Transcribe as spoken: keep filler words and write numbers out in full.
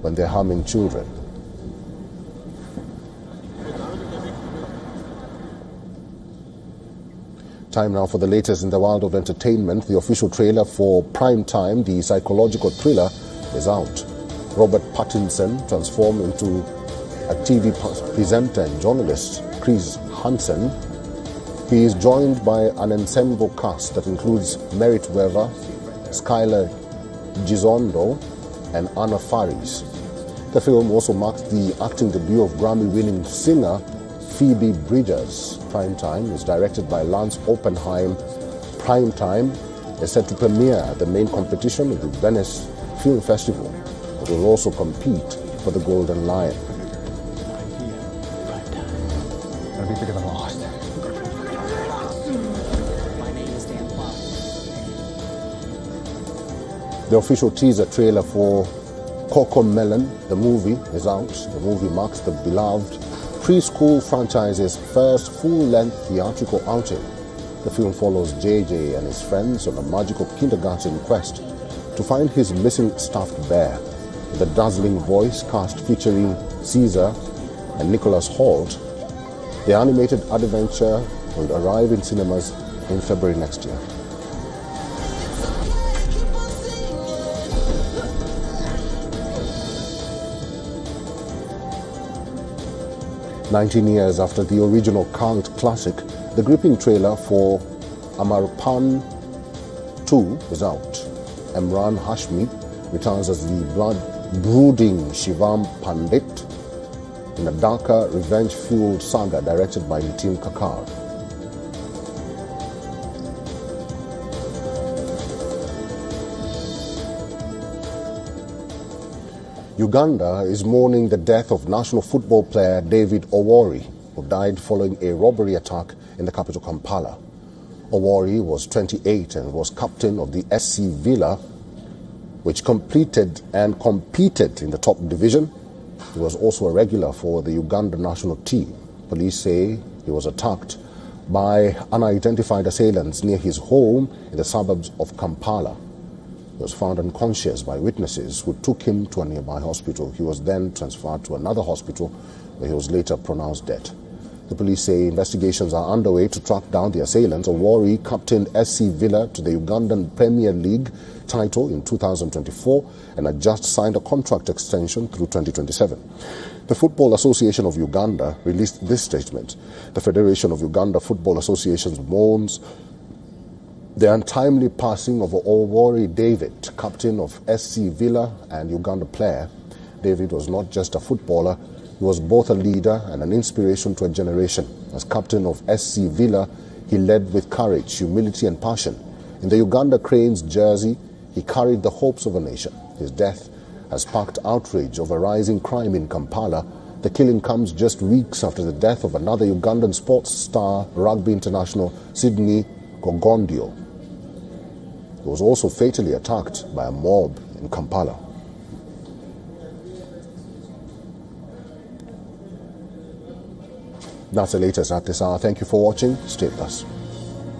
when they're harming children. Time now for the latest in the world of entertainment. The official trailer for Prime Time, the psychological thriller, is out. Robert Pattinson, transformed into a T V presenter and journalist, Chris Hansen. He is joined by an ensemble cast that includes Merritt Wever, Skylar Gisondo, and Anna Faris. The film also marks the acting debut of Grammy-winning singer Phoebe Bridgers. Prime Time is directed by Lance Oppenheim. Prime Time is set to premiere at the main competition of the Venice Film Festival. It will also compete for the Golden Lion. It'll be bigger than Lost. The official teaser trailer for CoComelon, the movie, is out. The movie marks the beloved preschool franchise's first full-length theatrical outing. The film follows J J and his friends on a magical kindergarten quest to find his missing stuffed bear. With a dazzling voice cast featuring Caesar and Nicholas Hoult, the animated adventure will arrive in cinemas in February next year. Nineteen years after the original cult classic, the gripping trailer for Amarpan two is out. Emran Hashmi returns as the blood-brooding Shivam Pandit in a darker, revenge-fueled saga directed by Nitin Kakar. Uganda is mourning the death of national football player David Owori, who died following a robbery attack in the capital Kampala. Owori was twenty-eight and was captain of the S C Villa, which completed and competed in the top division. He was also a regular for the Uganda national team. Police say he was attacked by unidentified assailants near his home in the suburbs of Kampala. He was found unconscious by witnesses who took him to a nearby hospital. He was then transferred to another hospital where he was later pronounced dead. The police say investigations are underway to track down the assailants. Owori captained S C Villa to the Ugandan Premier League title in two thousand twenty-four and had just signed a contract extension through twenty twenty-seven. The Football Association of Uganda released this statement. The Federation of Uganda Football Associations mourns the untimely passing of Owori David, captain of S C Villa and Uganda player. David was not just a footballer, he was both a leader and an inspiration to a generation. As captain of S C Villa, he led with courage, humility and passion. In the Uganda Cranes jersey, he carried the hopes of a nation. His death has sparked outrage over rising crime in Kampala. The killing comes just weeks after the death of another Ugandan sports star, rugby international Sydney Gogondio. He was also fatally attacked by a mob in Kampala. That's the latest at this hour. Thank you for watching. Stay with us.